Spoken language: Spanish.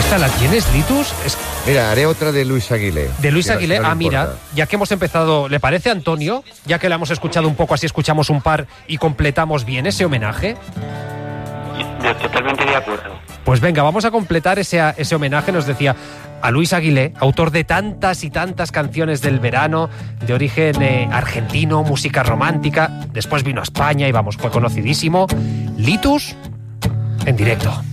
¿Esta la tienes, Litus? Mira, haré otra de Luis Aguilé. De Luis Aguilé, mira, ya que hemos empezado, ¿le parece, Antonio? Ya que la hemos escuchado un poco, así escuchamos un par y completamos bien ese homenaje. Yo totalmente de acuerdo. Pues venga, vamos a completar ese homenaje, nos decía, a Luis Aguilé, autor de tantas y tantas canciones del verano, de origen argentino, música romántica. Después vino a España y vamos, fue conocidísimo. Litus, en directo.